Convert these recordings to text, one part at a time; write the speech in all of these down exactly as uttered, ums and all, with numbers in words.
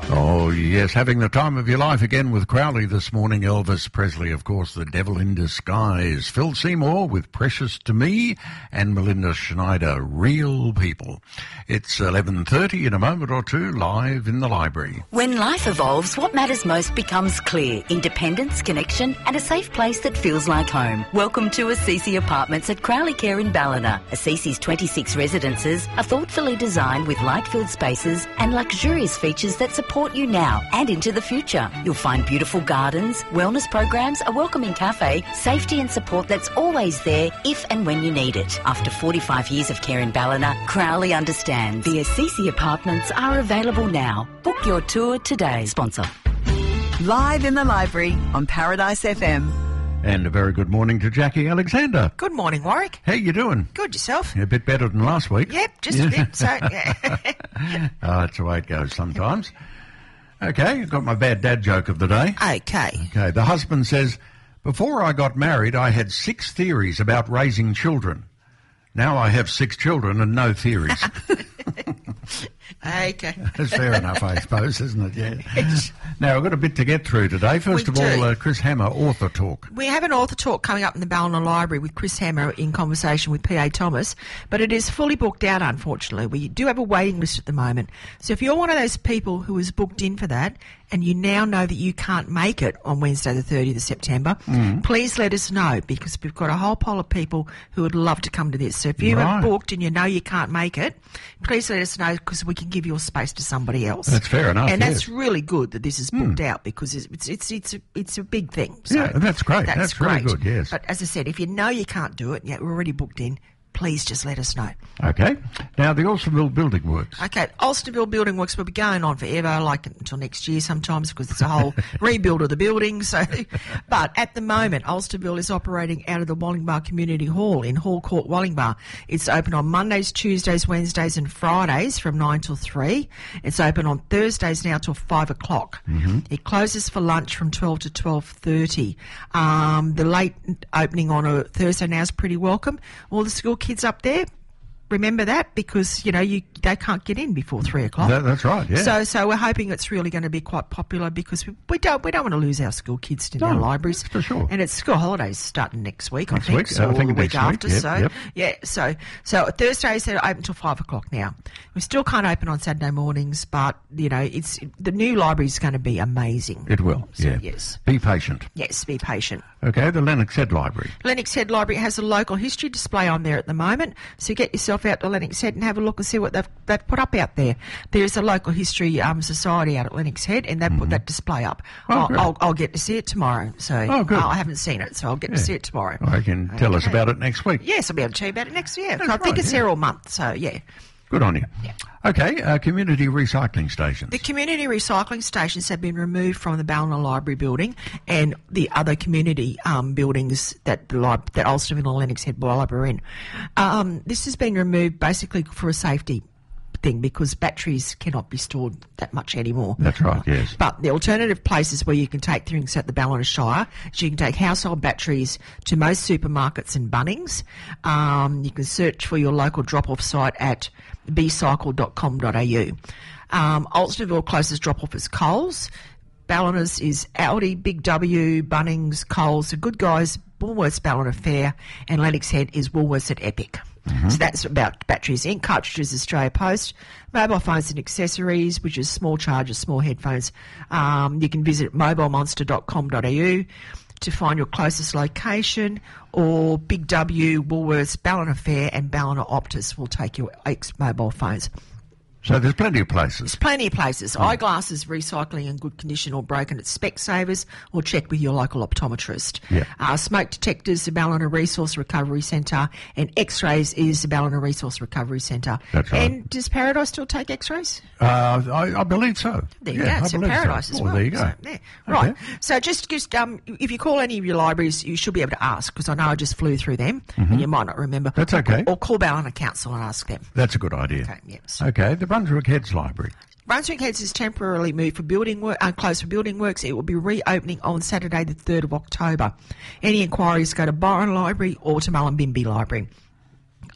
Oh, yes, having the time of your life again with Crowley this morning. Elvis Presley, of course, the devil in disguise. Phil Seymour with Precious to Me, and Melinda Schneider, Real People. It's eleven thirty in a moment or two, live in the library. When life evolves, what matters most becomes clear. Independence, connection, and a safe place that feels like home. Welcome to Assisi Apartments at Crowley Care in Ballina. Assisi's twenty-six residences are thoughtfully designed with light-filled spaces and luxurious features that support you now and into the future. You'll find beautiful gardens, wellness programs, a welcoming cafe, safety and support that's always there if and when you need it. After forty-five years of care in Ballina, Crowley understands. The Assisi Apartments are available now. Book your tour today. Sponsor. Live in the library on Paradise F M. And a very good morning to Jackie Alexander. Good morning, Warwick. How you doing? Good, yourself? A bit better than last week. Yep, just yeah. a bit. So, yeah. Oh, that's the way it goes sometimes. Okay, I've got my bad dad joke of the day. Okay. Okay, the husband says, before I got married, I had six theories about raising children. Now I have six children and no theories. Okay. That's fair enough, I suppose, isn't it? Yeah. Yes. Now, I've got a bit to get through today. First we of do. all, uh, Chris Hammer, author talk. We have an author talk coming up in the Ballina Library with Chris Hammer in conversation with P A Thomas, but it is fully booked out, unfortunately. We do have a waiting list at the moment. So if you're one of those people who is booked in for that and you now know that you can't make it on Wednesday the thirtieth of September, mm. please let us know, because we've got a whole pile of people who would love to come to this. So if you right. are booked and you know you can't make it, please let us know, because we can give your space to somebody else. That's fair enough. And yes. that's really good that this is booked mm. out, because it's it's it's it's a, it's a big thing. So yeah, that's great. That's, that's great. really good, yes. But as I said, if you know you can't do it, yeah, we're already booked in, please just let us know. Okay. Now, the Alstonville Building Works. Okay, Alstonville Building Works will be going on forever, like until next year sometimes, because it's a whole rebuild of the building. So, but at the moment, Alstonville is operating out of the Wallingbar Community Hall in Hall Court, Wallingbar. It's open on Mondays, Tuesdays, Wednesdays and Fridays from nine till three. It's open on Thursdays now till five o'clock. Mm-hmm. It closes for lunch from twelve to twelve thirty. Um, the late opening on a Thursday now is pretty welcome. All the school kids up there, remember that, because you know you they can't get in before three o'clock. That, that's right. Yeah. So so we're hoping it's really going to be quite popular, because we, we don't we don't want to lose our school kids to no, our libraries for sure. And it's school holidays starting next week. Next I think, week, so I think or the week next after. Week. Yep, so yep. yeah, so so Thursdays they're open till five o'clock now. We still can't open on Saturday mornings, but you know it's the new library is going to be amazing. It will. So, yeah. Yes. Be patient. Yes. Be patient. Okay, the Lennox Head Library. Lennox Head Library has a local history display on there at the moment, so get yourself out to Lennox Head and have a look and see what they've, they've put up out there. There's a local history um, society out at Lennox Head, and they've mm-hmm. put that display up. Oh, I'll, I'll, I'll get to see it tomorrow. So oh, good. I haven't seen it, so I'll get yeah. to see it tomorrow. Oh, you can tell okay. us about it next week. Yes, I'll be able to tell you about it next year. That's I think right, it's yeah. here all month, so yeah. Good on you. Yeah. Okay, uh, community recycling stations. The community recycling stations have been removed from the Ballina Library building and the other community um, buildings that the Lib- that Alstonville and Lennox Head Library are in. Um, this has been removed basically for a safety thing, because batteries cannot be stored that much anymore. That's right, yes. But the alternative places where you can take things at the Ballina Shire is you can take household batteries to most supermarkets and Bunnings. Um, you can search for your local drop-off site at b cycle dot com dot a u. Um, Alstonville closest drop-off is Coles. Ballina's is Aldi, Big W, Bunnings, Coles, the Good Guys, Woolworths, Ballina Fair, and Lennox Head is Woolworths at Epic. Mm-hmm. So that's about batteries. Ink cartridges, Australia Post. Mobile phones and accessories, which is small chargers, small headphones. Um, you can visit mobile monster dot com dot a u to find your closest location, or Big W, Woolworths, Ballina Fair and Ballina Optus will take your ex-mobile phones. So there's plenty of places. There's plenty of places. Mm. Eyeglasses, recycling in good condition or broken at Specsavers, or check with your local optometrist. Yeah. Uh, smoke detectors, the Ballina Resource Recovery Centre, and X-rays is the Ballina Resource Recovery Centre. That's right. And does Paradise still take X-rays? Uh, I, I believe so. There you yeah, go. It's in Paradise so. as Oh, well. there you go. So, yeah. Right. Okay. So just, just um, if you call any of your libraries, you should be able to ask, because I know I just flew through them, mm-hmm. and you might not remember. That's okay. Or, or call Ballina Council and ask them. That's a good idea. Okay. Yes. Okay. The Brunswick Heads Library. Brunswick Heads is temporarily moved for building work, uh, closed for building works. It will be reopening on Saturday, the third of October. Any inquiries, go to Byron Library or to Mullumbimby Library.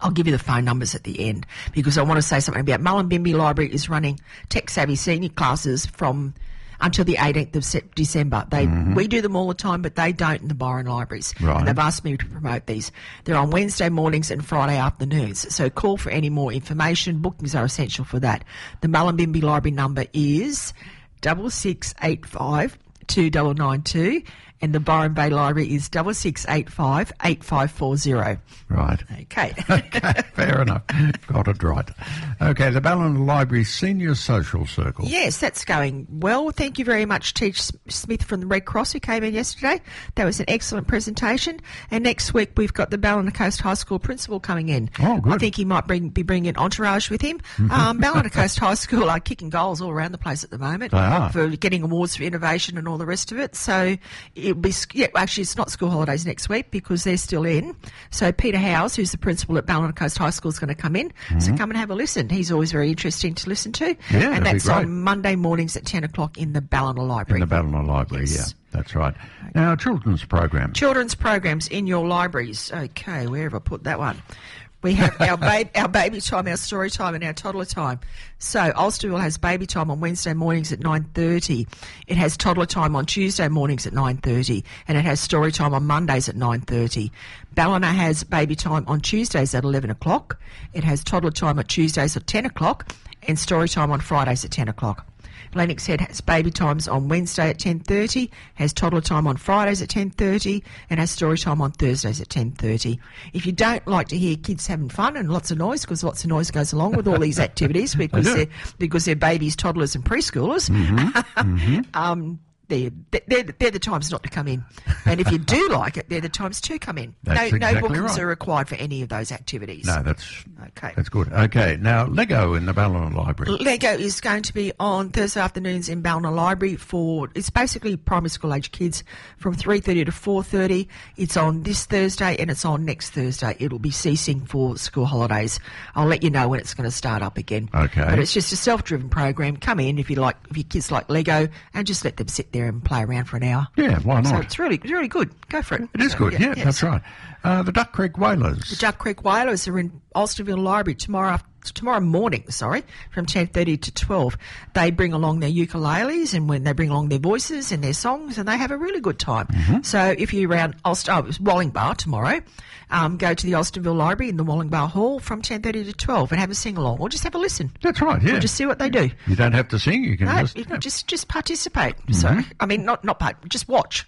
I'll give you the phone numbers at the end because I want to say something about Mullumbimby Library is running Tech Savvy senior classes from until the eighteenth of December. They mm-hmm. We do them all the time, but they don't in the Byron libraries. Right. And they've asked me to promote these. They're on Wednesday mornings and Friday afternoons. So call for any more information. Bookings are essential for that. The Mullumbimby Library number is double six eight five two nine nine two. And the Byron Bay Library is double six eight five eight five four zero. Right. Okay. Okay, fair enough. Got it right. Okay, the Ballina Library Senior Social Circle. Yes, that's going well. Thank you very much, Teach Smith from the Red Cross who came in yesterday. That was an excellent presentation. And next week we've got the Ballina Coast High School principal coming in. Oh, good. I think he might bring, be bringing an entourage with him. Um, Ballina Coast High School are kicking goals all around the place at the moment. They are. For getting awards for innovation and all the rest of it. So it'll be, yeah, actually it's not school holidays next week because they're still in. So Peter Howes, who's the principal at Ballina Coast High School, is going to come in. Mm-hmm. So come and have a listen. He's always very interesting to listen to. Yeah, and that's be great. on Monday mornings at ten o'clock in the Ballina Library. In the Ballina Library, Yes. yeah. That's right. Now, children's program. Children's programs in your libraries. Okay, where have I put that one? We have our, ba- our baby time, our story time, and our toddler time. So Ulsterville has baby time on Wednesday mornings at nine thirty. It has toddler time on Tuesday mornings at nine thirty. And it has story time on Mondays at nine thirty. Ballina has baby time on Tuesdays at eleven o'clock. It has toddler time on Tuesdays at ten o'clock. And story time on Fridays at ten o'clock. Lennox Head has baby times on Wednesday at ten thirty, has toddler time on Fridays at ten thirty, and has story time on Thursdays at ten thirty. If you don't like to hear kids having fun and lots of noise, because lots of noise goes along with all these activities because they're, because they're babies, toddlers and preschoolers, Mm-hmm. Mm-hmm. um, they're, they're, they're the times not to come in. And if you do like it, they're the times to come in. That's no, exactly no bookings right. are required for any of those activities. No, that's Okay. that's good. Okay, now Lego in the Ballina Library. Lego is going to be on Thursday afternoons in Ballina Library for, it's basically primary school age kids from three thirty to four thirty. It's on this Thursday and it's on next Thursday. It'll be ceasing for school holidays. I'll let you know when it's going to start up again. Okay. But it's just a self-driven program. Come in if you like, if your kids like Lego, and just let them sit there and play around for an hour. Yeah, why So not? it's really, really good. Go for it. It is So, good, yeah, yes. that's right. Uh, the Duck Creek Whalers. The Duck Creek Whalers are in Ulsterville Library tomorrow tomorrow morning, sorry, from ten thirty to twelve. They bring along their ukuleles and when they bring along their voices and their songs and they have a really good time. Mm-hmm. So if you're around Ulster, oh, it's Wallingbar tomorrow, um, go to the Ulsterville Library in the Wallingbar Hall from ten thirty to twelve and have a sing-along or just have a listen. That's right, yeah. Or just see what they do. You don't have to sing, you can No, just... you yeah. just just participate. So I mean, not not part, just watch.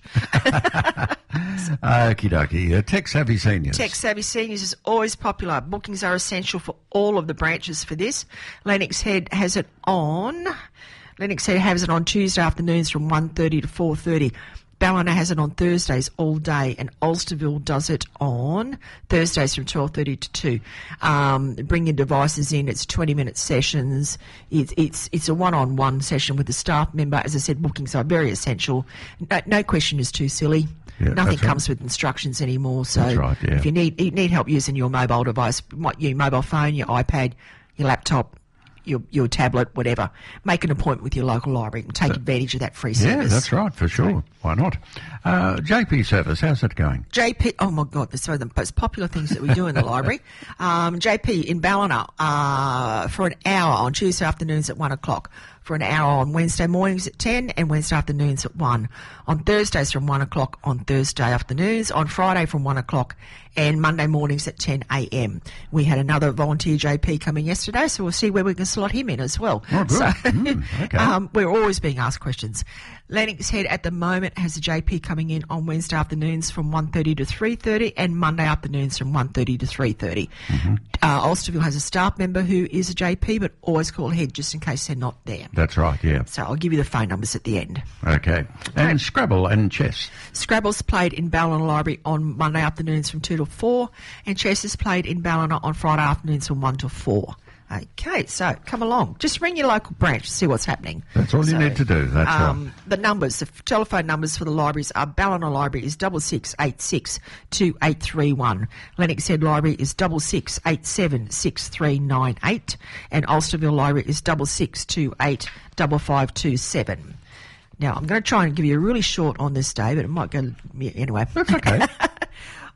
Okie dokie. Uh, Tech Savvy Seniors. Tech Savvy Seniors is always popular. Bookings are essential for all of the branches for this. Lennox Head has it on. Lennox Head has it on Tuesday afternoons from one thirty to four thirty. Ballina has it on Thursdays all day, and Ulsterville does it on Thursdays from twelve thirty to two. Um, bring your devices in. It's twenty-minute sessions. It's it's it's a one-on-one session with a staff member. As I said, bookings are very essential. No, no question is too silly. Yeah, Nothing that's right. comes with instructions anymore. So That's right, yeah. if you need you need help using your mobile device, what your mobile phone, your iPad, your laptop, your your tablet, whatever, make an appointment with your local library and take advantage of that free Yeah, service. that's right, for sure. Why not? Uh, J P service, how's that going? J P, oh my God, that's one of the most popular things that we do in the library. Um, J P in Ballina uh, for an hour on Tuesday afternoons at one o'clock. For an hour on Wednesday mornings at ten and Wednesday afternoons at one. On Thursdays from one o'clock on Thursday afternoons. On Friday from one o'clock and Monday mornings at ten a.m. We had another volunteer J P coming yesterday, so we'll see where we can slot him in as well. Oh, good. So, Mm, okay. um, we're always being asked questions. Lennox Head at the moment has a J P coming in on Wednesday afternoons from one thirty to three thirty and Monday afternoons from one thirty to three thirty. Mm-hmm. Uh, Ulsterville has a staff member who is a J P, but always call Head just in case they're not there. That's right, yeah. So I'll give you the phone numbers at the end. Okay. And Scrabble and chess. Scrabble's played in Ballina Library on Monday afternoons from two to four, and chess is played in Ballina on Friday afternoons from one to four. Okay, so come along. Just ring your local branch to see what's happening. That's all you So, need to do, that's um, right. The numbers, the f- telephone numbers for the libraries are Ballina Library is double six eight six two eight three one. Lennox Head Library is double six eight seven six three nine eight, and Ulsterville Library is double six two eight double five two seven. Now I'm going to try and give you a really short on this day, but it might go yeah, anyway. That's okay.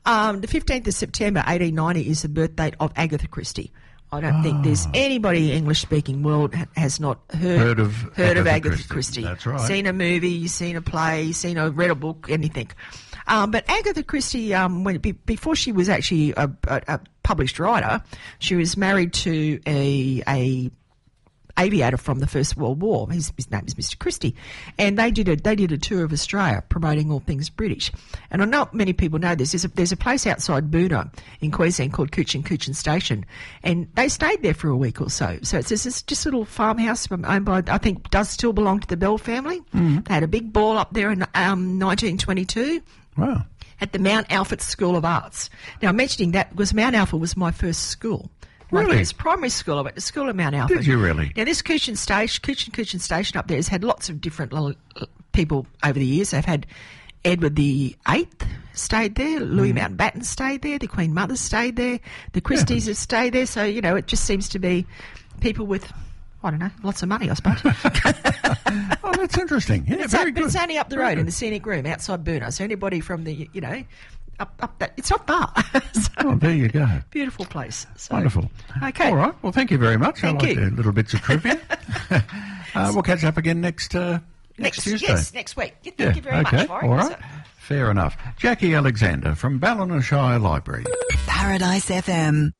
Um, the fifteenth of September, eighteen ninety, is the birth date of Agatha Christie. I don't oh. think there's anybody in the English-speaking world ha- has not heard, heard of heard Agatha, of Agatha Christie. Christie. That's right. Seen a movie, seen a play, seen a read a book, anything. Um, but Agatha Christie, um, when be, before she was actually a, a, a published writer, she was married to a a aviator from the First World War. His, his name is Mister Christie, and they did a they did a tour of Australia promoting all things British. And I know many people know this. There's a, there's a place outside Boonah in Queensland called Coochie Coochie Station, and they stayed there for a week or so. So it's this just a little farmhouse owned by, I think, does still belong to the Bell family. Mm. They had a big ball up there in um, nineteen twenty-two. Wow. At the Mount Alfred School of Arts. Now, I'm mentioning that because Mount Alfred was my first school. My Really? first primary school. I went to school at Mount Alfred. Did you really? Now, this Coochie Station, Coochie Coochie Station up there has had lots of different l- l- people over the years. They've had Edward the Eighth stayed there, Louis mm. Mountbatten stayed there, the Queen Mother stayed there, the Christies yeah. have stayed there. So, you know, it just seems to be people with, I don't know, lots of money, I suppose. Oh, that's interesting. Yeah, it's very up, good. But it's only up the very road good. in the scenic room outside Boonah. So anybody from the, you know, up, up that, it's not far. So, oh, there you go. Beautiful place. So, wonderful. Okay. All right. Well, thank you very much. Thank I like you. the little bits of trivia. uh, we'll catch up again next uh, next, next Tuesday. Yes, next week. Thank yeah, you very okay. much for it. All right. So- Fair enough. Jackie Alexander from Ballina Shire Library. Paradise F M.